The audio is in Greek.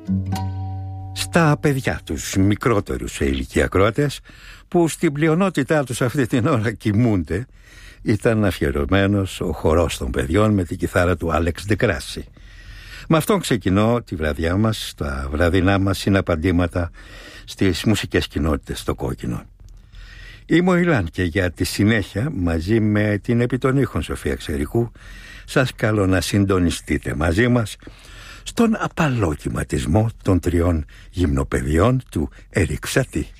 Στα παιδιά τους, μικρότερους σε ηλικία ακροατές, που στην πλειονότητά τους αυτή την ώρα κοιμούνται, ήταν αφιερωμένος ο χορός των παιδιών με την κιθάρα του Άλεξ Ντεκράση. Με αυτόν ξεκινώ τη βραδιά μας, τα βραδινά μας συναπαντήματα στις μουσικές κοινότητες στο Κόκκινο. Είμαι ο Ηλάν και για τη συνέχεια, μαζί με την επί των ήχων Σοφία Ξερικού, σας καλώ να συντονιστείτε μαζί μας στον απαλό κυματισμό των 3 γυμνοπαιδιών του Ερικ Σατή.